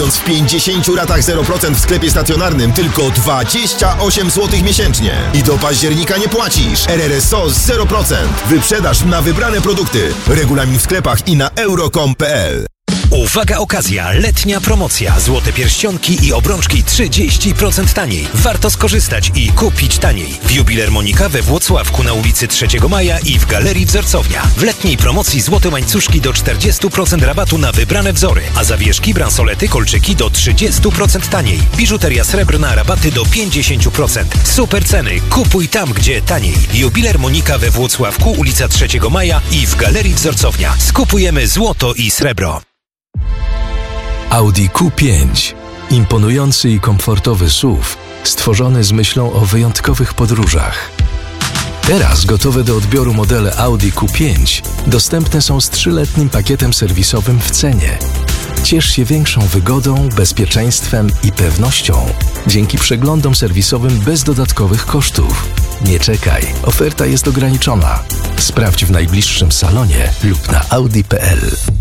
Kupując w 50 ratach 0% w sklepie stacjonarnym tylko 28 zł miesięcznie. I do października nie płacisz. RRSO 0%. Wyprzedaż na wybrane produkty. Regulamin w sklepach i na euro.com.pl. Uwaga, okazja, letnia promocja. Złote pierścionki i obrączki 30% taniej. Warto skorzystać i kupić taniej. W Jubiler Monika we Włocławku na ulicy 3 Maja i w Galerii Wzorcownia. W letniej promocji złote łańcuszki do 40% rabatu na wybrane wzory, a zawieszki, bransolety, kolczyki do 30% taniej. Biżuteria srebrna, rabaty do 50%. Super ceny. Kupuj tam, gdzie taniej. Jubiler Monika we Włocławku, ulica 3 Maja i w Galerii Wzorcownia. Skupujemy złoto i srebro. Audi Q5. Imponujący i komfortowy SUV, stworzony z myślą o wyjątkowych podróżach. Teraz gotowe do odbioru modele Audi Q5 dostępne są z 3-letnim pakietem serwisowym w cenie. Ciesz się większą wygodą, bezpieczeństwem i pewnością dzięki przeglądom serwisowym bez dodatkowych kosztów. Nie czekaj, oferta jest ograniczona. Sprawdź w najbliższym salonie lub na audi.pl.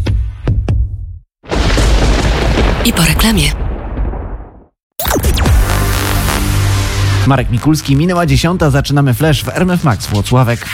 I po reklamie. Marek Mikulski, minęła 10, zaczynamy flash w RMF Max Włocławek.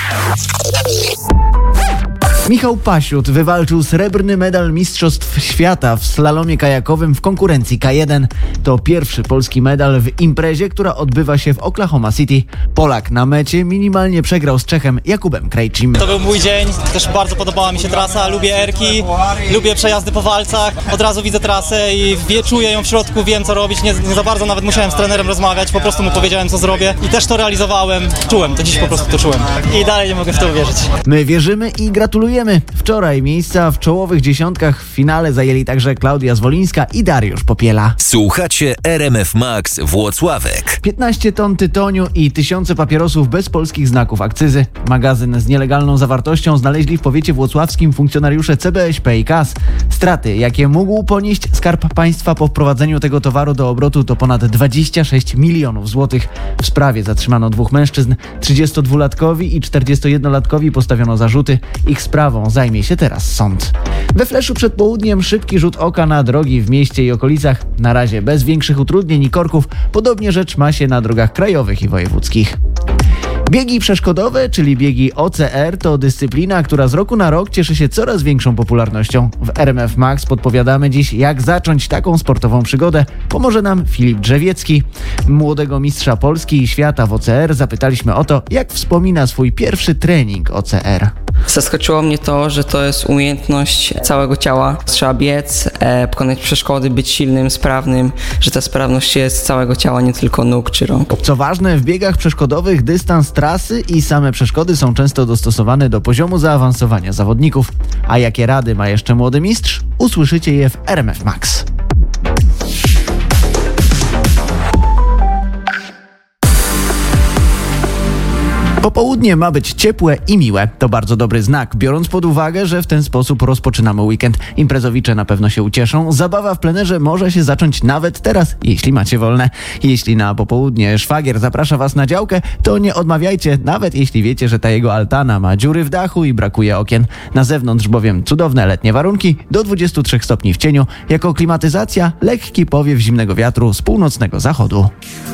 Michał Pasiut wywalczył srebrny medal Mistrzostw Świata w slalomie kajakowym w konkurencji K1. To pierwszy polski medal w imprezie, która odbywa się w Oklahoma City. Polak na mecie minimalnie przegrał z Czechem Jakubem Krejczym. To był mój dzień, też bardzo podobała mi się trasa, lubię erki, lubię przejazdy po walcach, od razu widzę trasę i czuję ją w środku, wiem co robić, nie za bardzo nawet musiałem z trenerem rozmawiać, po prostu mu powiedziałem co zrobię i też to realizowałem, czułem, to dziś po prostu to czułem i dalej nie mogę w to uwierzyć. My wierzymy i gratulujemy. Wczoraj miejsca w czołowych dziesiątkach w finale zajęli także Klaudia Zwolińska i Dariusz Popiela. Słuchacie RMF Max Włocławek. 15 ton tytoniu i tysiące papierosów bez polskich znaków akcyzy. Magazyn z nielegalną zawartością znaleźli w powiecie włocławskim funkcjonariusze CBŚP i KAS. Straty, jakie mógł ponieść Skarb Państwa po wprowadzeniu tego towaru do obrotu, to ponad 26 milionów złotych. W sprawie zatrzymano 2 mężczyzn. 32-latkowi i 41-latkowi postawiono zarzuty. Ich sprawą zajmie się teraz sąd. We fleszu przed południem szybki rzut oka na drogi w mieście i okolicach. Na razie bez większych utrudnień i korków. Podobnie rzecz ma się na drogach krajowych i wojewódzkich. Biegi przeszkodowe, czyli biegi OCR, to dyscyplina, która z roku na rok cieszy się coraz większą popularnością. W RMF Max podpowiadamy dziś, jak zacząć taką sportową przygodę. Pomoże nam Filip Drzewiecki. Młodego mistrza Polski i świata w OCR zapytaliśmy o to, jak wspomina swój pierwszy trening OCR. Zaskoczyło mnie to, że to jest umiejętność całego ciała. Trzeba biec, pokonać przeszkody, być silnym, sprawnym, że ta sprawność jest z całego ciała, nie tylko nóg czy rąk. Co ważne, w biegach przeszkodowych dystans trasy i same przeszkody są często dostosowane do poziomu zaawansowania zawodników. A jakie rady ma jeszcze młody mistrz? Usłyszycie je w RMF Max. Popołudnie ma być ciepłe i miłe. To bardzo dobry znak, biorąc pod uwagę, że w ten sposób rozpoczynamy weekend. Imprezowicze na pewno się ucieszą. Zabawa w plenerze może się zacząć nawet teraz, jeśli macie wolne. Jeśli na popołudnie szwagier zaprasza was na działkę, to nie odmawiajcie, nawet jeśli wiecie, że ta jego altana ma dziury w dachu i brakuje okien. Na zewnątrz bowiem cudowne letnie warunki, do 23 stopni w cieniu. Jako klimatyzacja lekki powiew zimnego wiatru z północnego zachodu.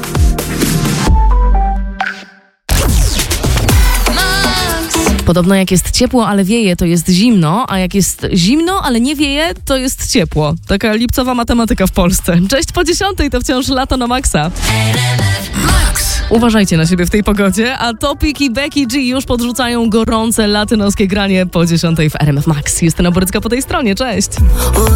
Podobno jak jest ciepło, ale wieje, to jest zimno, a jak jest zimno, ale nie wieje, to jest ciepło. Taka lipcowa matematyka w Polsce. Cześć po 10, to wciąż lato na maksa. Uważajcie na siebie w tej pogodzie, a Topic i Becky G już podrzucają gorące latynoskie granie po 10 w RMF Max. Justyna Borycka po tej stronie, cześć.